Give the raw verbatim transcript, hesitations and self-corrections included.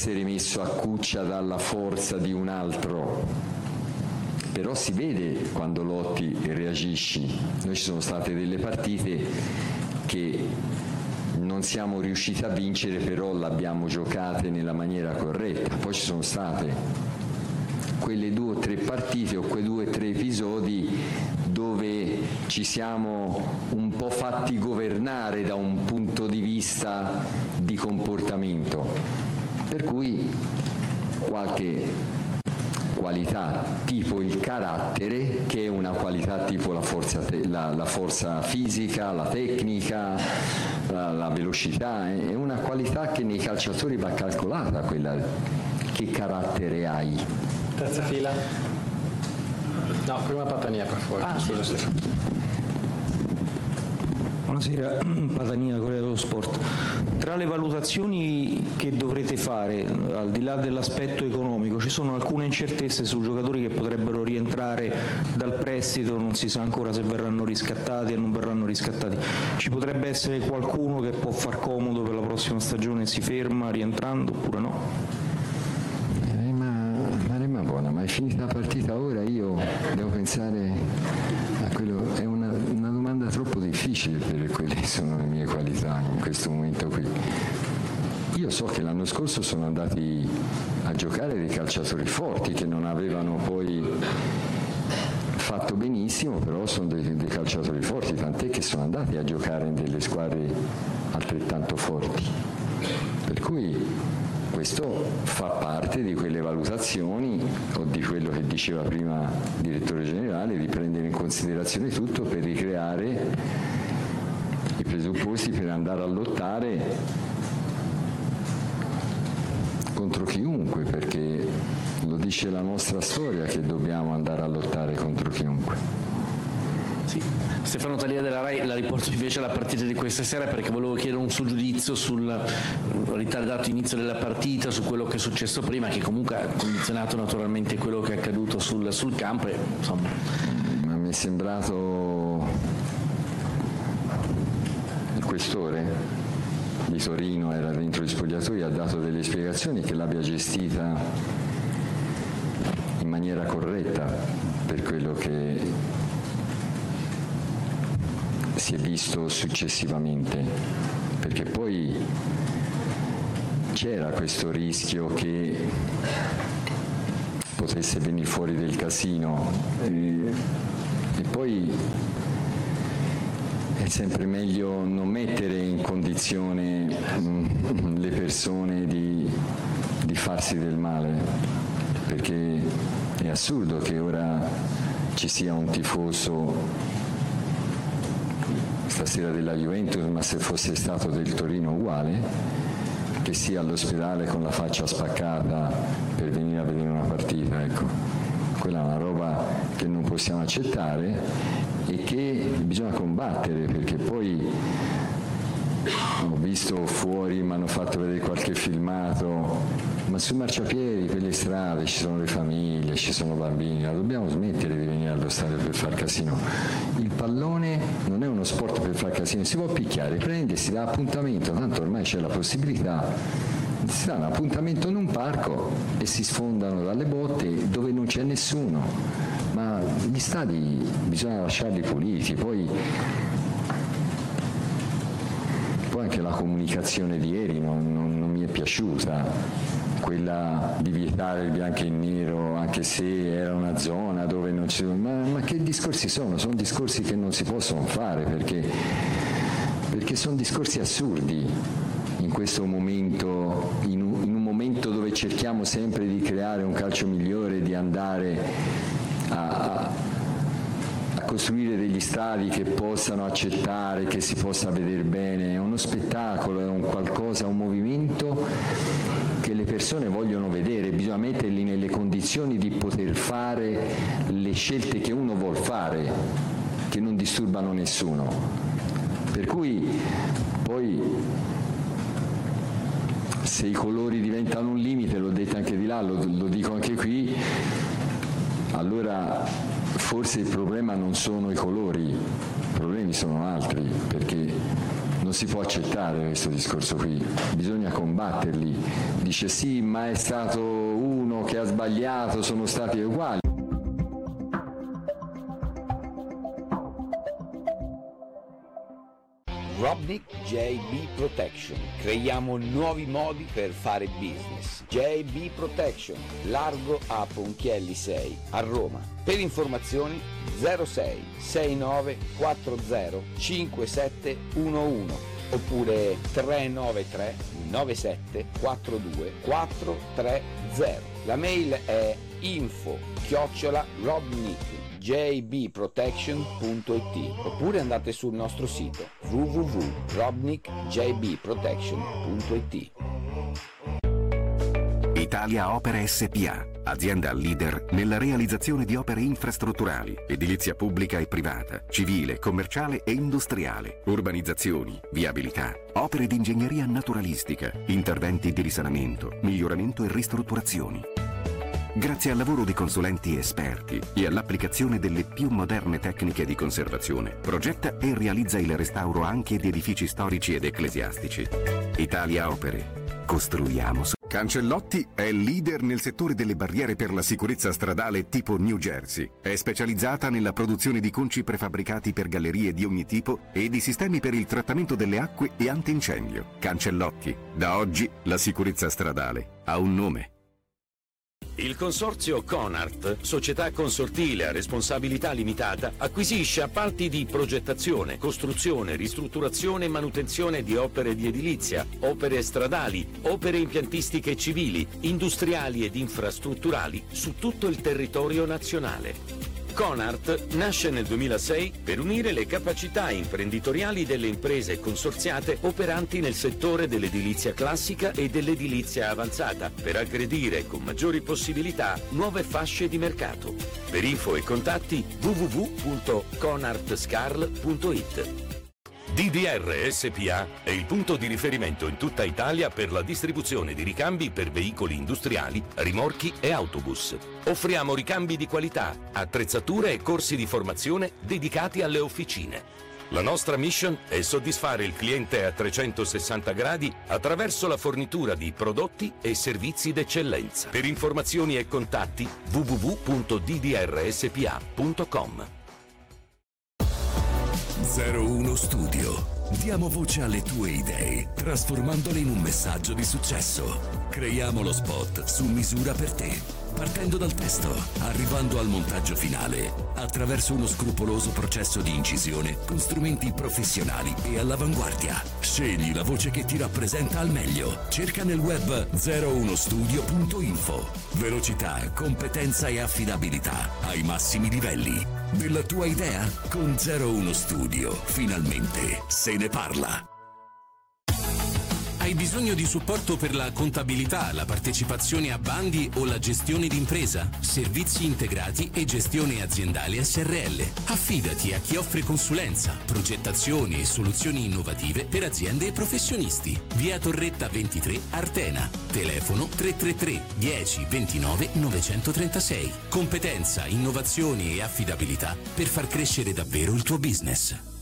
essere messo a cuccia dalla forza di un altro, però si vede quando lotti e reagisci. Noi ci sono state delle partite che non siamo riusciti a vincere, però l'abbiamo giocate nella maniera corretta. Poi ci sono state quelle due o tre partite o quei due o tre episodi dove ci siamo un po' fatti governare da un punto di vista di comportamento, per cui qualche qualità tipo il carattere, che è una qualità tipo la forza, te- la, la forza fisica, la tecnica, la, la velocità, eh? È una qualità che nei calciatori va calcolata, quella che carattere hai. Terza fila. No, prima Patania per favore. Ah, sì, sì. Buonasera, Patania, Corriere dello Sport. Tra le valutazioni che dovrete fare, al di là dell'aspetto economico, ci sono alcune incertezze su giocatori che potrebbero rientrare dal prestito, non si sa ancora se verranno riscattati o non verranno riscattati. Ci potrebbe essere qualcuno che può far comodo per la prossima stagione, si ferma rientrando oppure no? Eh, ma, ma è buona, ma è finita la partita ora, io devo pensare a quello, è una, una domanda troppo difficile per quelle che sono le mie qualità in questo momento qui. Io so che l'anno scorso sono andati a giocare dei calciatori forti che non avevano poi fatto benissimo, però sono dei, dei calciatori forti, tant'è che sono andati a giocare in delle squadre altrettanto forti. Per cui questo fa parte di quelle valutazioni o di quello che diceva prima il direttore generale, di prendere in considerazione tutto per ricreare i presupposti per andare a lottare contro chiunque, perché lo dice la nostra storia che dobbiamo andare a lottare contro chiunque. Sì. Stefano Talia della Rai, la riporto invece alla partita di questa sera perché volevo chiedere un suo giudizio sul ritardato inizio della partita, su quello che è successo prima, che comunque ha condizionato naturalmente quello che è accaduto sul, sul campo. E, insomma. Ma mi è sembrato il questore di Torino, era dentro gli spogliatoi, ha dato delle spiegazioni, che l'abbia gestita in maniera corretta per quello che si è visto successivamente, perché poi c'era questo rischio che potesse venire fuori del casino e, e poi è sempre meglio non mettere in condizione mh, le persone di, di farsi del male, perché è assurdo che ora ci sia un tifoso stasera della Juventus, ma se fosse stato del Torino uguale, che sia all'ospedale con la faccia spaccata per venire a vedere una partita, ecco. Quella è una roba che non possiamo accettare e che bisogna combattere, perché poi ho visto fuori, mi hanno fatto vedere qualche filmato, ma sui marciapiedi, quelle strade, ci sono le famiglie, ci sono bambini, la dobbiamo smettere di venire allo stadio per far casino. Il pallone non è uno sport per far casino, si può picchiare, prende, si dà appuntamento, tanto ormai c'è la possibilità, si dà un appuntamento in un parco e si sfondano dalle botte dove non c'è nessuno, ma gli stadi bisogna lasciarli puliti. Poi Poi anche la comunicazione di ieri non, non, non mi è piaciuta, quella di vietare il bianco e il nero, anche se era una zona dove non ci sono, ma, ma che discorsi sono? Sono discorsi che non si possono fare, perché, perché sono discorsi assurdi in questo momento, in un, in un momento dove cerchiamo sempre di creare un calcio migliore, di andare a, a costruire degli stadi che possano accettare, che si possa vedere bene. È uno spettacolo, è un qualcosa, un movimento che le persone vogliono vedere, bisogna metterli nelle condizioni di poter fare le scelte che uno vuol fare, che non disturbano nessuno. Per cui poi se i colori diventano un limite, l'ho detto anche di là, lo, lo dico anche qui, allora forse il problema non sono i colori, i problemi sono altri, perché non non si può accettare questo discorso qui, bisogna combatterli. Dice sì, ma è stato uno che ha sbagliato, sono stati uguali. Robnik J B Protection. Creiamo nuovi modi per fare business. J B Protection, largo a Ponchielli sei, a Roma. Per informazioni zero sei sei nove quattro zero cinque sette uno uno oppure tre nove tre nove sette quattro due quattro tre zero. La mail è info chiocciola robnik j b protection punto i t oppure andate sul nostro sito w w w punto robnik j b protection punto i t. Italia Opere S P A, azienda leader nella realizzazione di opere infrastrutturali, edilizia pubblica e privata, civile, commerciale e industriale, urbanizzazioni, viabilità, opere di ingegneria naturalistica, interventi di risanamento, miglioramento e ristrutturazioni. Grazie al lavoro di consulenti esperti e all'applicazione delle più moderne tecniche di conservazione, progetta e realizza il restauro anche di edifici storici ed ecclesiastici. Italia Opere. Costruiamo su... Cancellotti è leader nel settore delle barriere per la sicurezza stradale tipo New Jersey. È specializzata nella produzione di conci prefabbricati per gallerie di ogni tipo e di sistemi per il trattamento delle acque e antincendio. Cancellotti. Da oggi la sicurezza stradale ha un nome. Il consorzio Conart, società consortile a responsabilità limitata, acquisisce appalti di progettazione, costruzione, ristrutturazione e manutenzione di opere di edilizia, opere stradali, opere impiantistiche civili, industriali ed infrastrutturali su tutto il territorio nazionale. Conart nasce nel duemilasei per unire le capacità imprenditoriali delle imprese consorziate operanti nel settore dell'edilizia classica e dell'edilizia avanzata, per aggredire con maggiori possibilità nuove fasce di mercato. Per info e contatti w w w punto conartscarl punto i t. D D R S P A è il punto di riferimento in tutta Italia per la distribuzione di ricambi per veicoli industriali, rimorchi e autobus. Offriamo ricambi di qualità, attrezzature e corsi di formazione dedicati alle officine. La nostra mission è soddisfare il cliente a trecentosessanta gradi attraverso la fornitura di prodotti e servizi d'eccellenza. Per informazioni e contatti w w w punto d d r s p a punto com. zero uno Studio. Diamo voce alle tue idee, trasformandole in un messaggio di successo. Creiamo lo spot su misura per te, partendo dal testo, arrivando al montaggio finale, attraverso uno scrupoloso processo di incisione con strumenti professionali e all'avanguardia. Scegli la voce che ti rappresenta al meglio. Cerca nel web zero uno studio punto info. Velocità, competenza e affidabilità ai massimi livelli. Della tua idea? Con zero uno Studio, finalmente se ne parla. Hai bisogno di supporto per la contabilità, la partecipazione a bandi o la gestione d'impresa? Servizi integrati e gestione aziendale S R L. Affidati a chi offre consulenza, progettazioni e soluzioni innovative per aziende e professionisti. Via Torretta ventitré, Artena. Telefono tre tre tre dieci ventinove novecentotrentasei. Competenza, innovazioni e affidabilità per far crescere davvero il tuo business.